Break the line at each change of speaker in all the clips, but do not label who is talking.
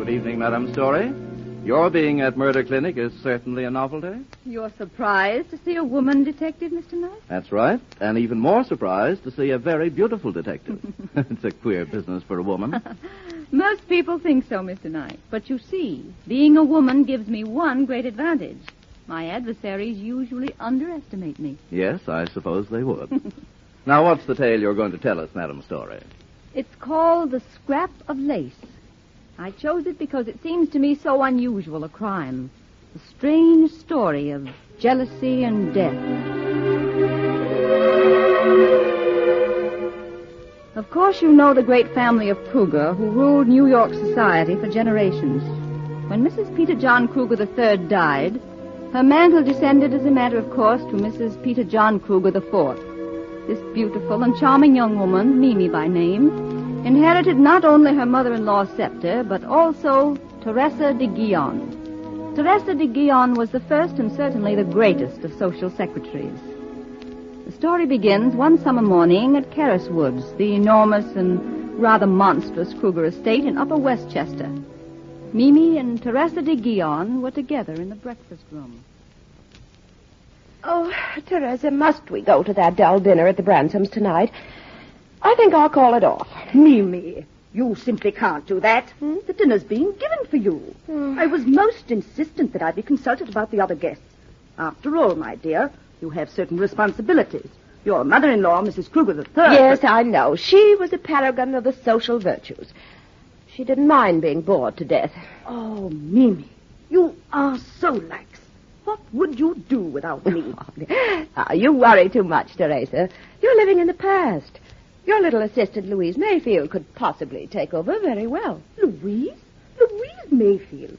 Good evening, Madame Story. Your being at Murder Clinic is certainly a novelty.
You're surprised to see a woman detective, Mr. Knight?
That's right. And even more surprised to see a very beautiful detective. It's a queer business for a woman.
Most people think so, Mr. Knight. But you see, being a woman gives me one great advantage. My adversaries usually underestimate me.
Yes, I suppose they would. Now, what's the tale you're going to tell us, Madame Story?
It's called The Scrap of Lace. I chose it because it seems to me so unusual a crime. A strange story of jealousy and death. Of course, you know the great family of Kruger, who ruled New York society for generations. When Mrs. Peter John Kruger III died, her mantle descended as a matter of course to Mrs. Peter John Kruger IV. This beautiful and charming young woman, Mimi by name, inherited not only her mother-in-law's scepter, but also Teresa de Guion. Teresa de Guion was the first and certainly the greatest of social secretaries. The story begins one summer morning at Caris Woods, the enormous and rather monstrous Kruger estate in Upper Westchester. Mimi and Teresa de Guion were together in the breakfast room.
Oh, Teresa, must we go to that dull dinner at the Bransoms tonight? I think I'll call it off.
Mimi, you simply can't do that. The dinner's being given for you. I was most insistent that I be consulted about the other guests. After all, my dear, you have certain responsibilities. Your mother-in-law, Mrs. Kruger III...
Yes, I know. She was a paragon of the social virtues. She didn't mind being bored to death.
Oh, Mimi, you are so lax. What would you do without me?
You worry too much, Teresa. You're living in the past. Your little assistant, Louise Mayfield, could possibly take over very well.
Louise? Louise Mayfield?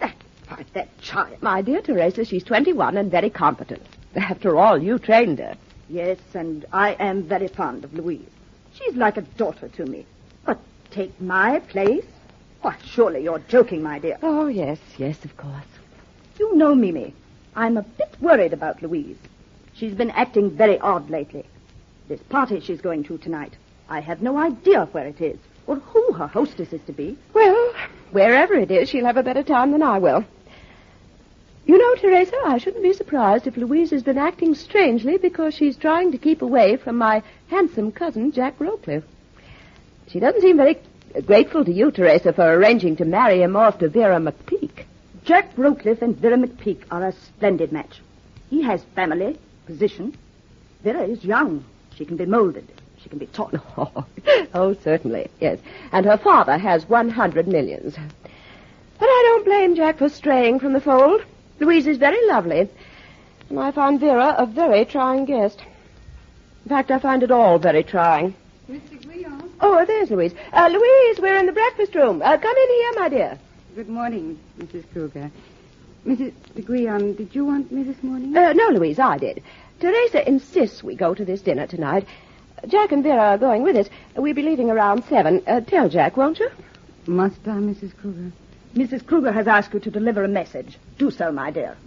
That child.
My dear Teresa, she's 21 and very competent. After all, you trained her.
Yes, and I am very fond of Louise. She's like a daughter to me. But take my place? Why, surely you're joking, my dear.
Oh, yes, of course.
You know, Mimi, I'm a bit worried about Louise. She's been acting very odd lately. This party she's going to tonight, I have no idea where it is or who her hostess is to be.
Well, wherever it is, she'll have a better time than I will. You know, Teresa, I shouldn't be surprised if Louise has been acting strangely because she's trying to keep away from my handsome cousin, Jack Rowcliffe. She doesn't seem very grateful to you, Teresa, for arranging to marry him off to Vera McPeak.
Jack Rowcliffe and Vera McPeak are a splendid match. He has family, position. Vera is young. She can be molded. She can be taught.
Oh, certainly, yes. And her father has 100 millions. But I don't blame Jack for straying from the fold. Louise is very lovely. And I find Vera a very trying guest. In fact, I find it all very trying.
Mr. Guion?
Oh, there's Louise. Louise, we're in the breakfast room. Come in here, my dear.
Good morning, Mrs. Kruger. Mrs. Guion, did you want me this morning?
No, Louise, I did. Teresa insists we go to this dinner tonight. Jack and Vera are going with us. We'll be leaving around 7. Tell Jack, won't you?
Must I, Mrs. Kruger?
Mrs. Kruger has asked you to deliver a message. Do so, my dear.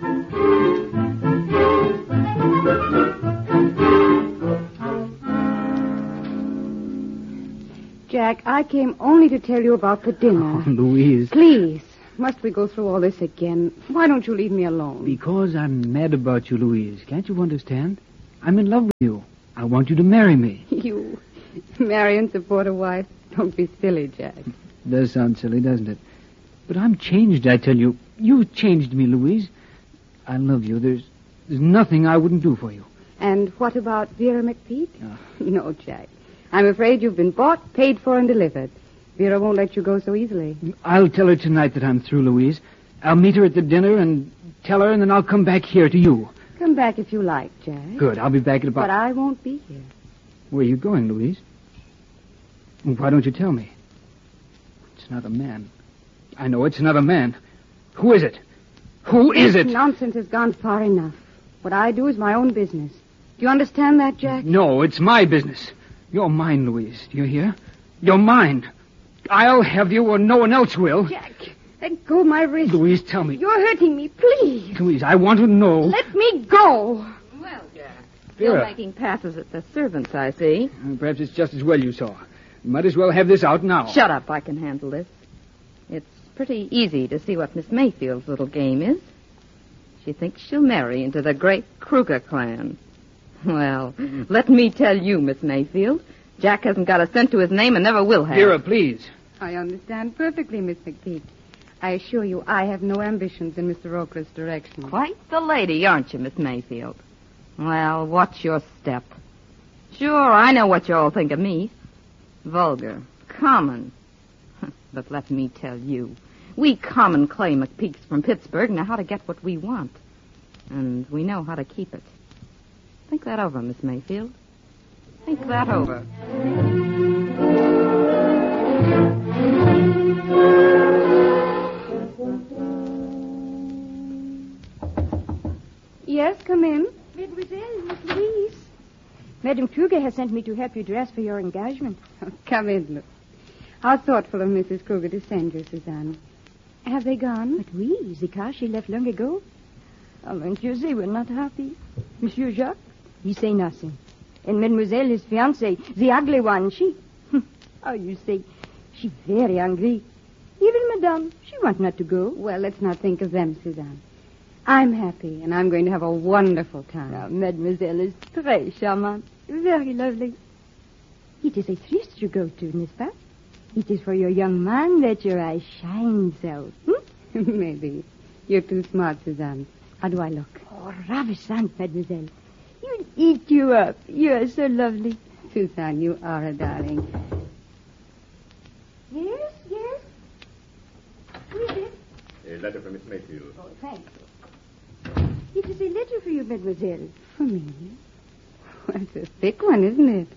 Jack, I came only to tell you about the dinner.
Oh, Louise.
Please, must we go through all this again? Why don't you leave me alone?
Because I'm mad about you, Louise. Can't you understand? I'm in love with you. I want you to marry me.
You marry and support a wife? Don't be silly, Jack.
It does sound silly, doesn't it? But I'm changed, I tell you. You changed me, Louise. I love you. There's nothing I wouldn't do for you.
And what about Vera McPeak? Oh. No, Jack. I'm afraid you've been bought, paid for, and delivered. Vera won't let you go so easily.
I'll tell her tonight that I'm through, Louise. I'll meet her at the dinner and tell her, and then I'll come back here to you.
Come back if you like, Jack.
Good. I'll be back at about...
But I won't be here.
Where are you going, Louise? Why don't you tell me? It's not a man. I know it's not a man. Who is it? Who is it?
Nonsense has gone far enough. What I do is my own business. Do you understand that, Jack?
No, it's my business. You're mine, Louise. Do you hear? You're mine. I'll have you or no one else will.
Jack, let go of my wrist.
Louise, tell me.
You're hurting me, please.
Louise, I want to know.
Let me go.
Well, Jack.
Vera.
Still making passes at the servants, I see.
Perhaps it's just as well you saw. You might as well have this out now.
Shut up. I can handle this. It's pretty easy to see what Miss Mayfield's little game is. She thinks she'll marry into the great Kruger clan. Well, let me tell you, Miss Mayfield, Jack hasn't got a cent to his name and never will have.
Vera, please.
I understand perfectly, Miss McPeak. I assure you I have no ambitions in Mr. Oakley's direction.
Quite the lady, aren't you, Miss Mayfield? Well, watch your step. Sure, I know what you all think of me. Vulgar. Common. But let me tell you, we common clay McPeaks from Pittsburgh know how to get what we want. And we know how to keep it. Think that over, Miss Mayfield. Think that over.
Yes, come in.
Mademoiselle, Miss Louise. Madame Kruger has sent me to help you dress for your engagement.
Come in, look. How thoughtful of Mrs. Kruger to send you, Suzanne. Have they gone?
But oui, the car she left long ago. Oh, monsieur, they were not happy. Monsieur Jacques, he say nothing. And Mademoiselle, his fiancée, the ugly one, she... Oh, you see, she very angry. Even Madame, she want not to go.
Well, let's not think of them, Suzanne. I'm happy, and I'm going to have a wonderful time.
Oh, Mademoiselle is très charmante. Very lovely. It is a tryst you go to, n'est-ce pas? It is for your young man that your eyes shine so.
Maybe. You're too smart, Suzanne. How do I look?
Oh, ravissant, Mademoiselle. You'd eat you up. You are so lovely.
Suzanne, you are a darling.
Yes, yes. Who is it?
A letter from Miss Mayfield.
Oh, thank you. It is a letter for you, Mademoiselle.
For me? Well, it's a thick one, isn't it?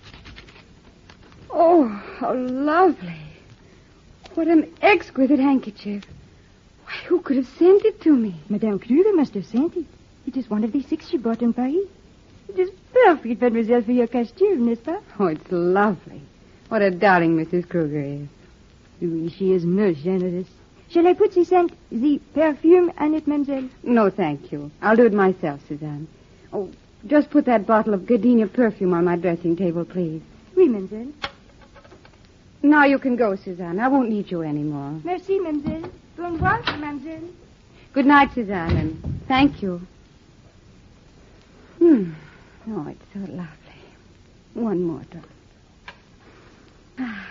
Oh, how lovely. What an exquisite handkerchief. Why, who could have sent it to me?
Madame Kruger must have sent it. It is one of the 6 she bought in Paris. It is perfect, Mademoiselle, for your costume, n'est-ce pas?
Oh, it's lovely. What a darling Mrs. Kruger is.
Oui, she is most generous. Shall I put the scent, the perfume on it, mademoiselle?
No, thank you. I'll do it myself, Suzanne. Oh, just put that bottle of gardenia perfume on my dressing table, please.
Oui, mademoiselle.
Now you can go, Suzanne. I won't need you anymore.
Merci, mademoiselle. Bon revoir, mademoiselle.
Good night, Suzanne, and thank you. Oh, it's so lovely. One more drop.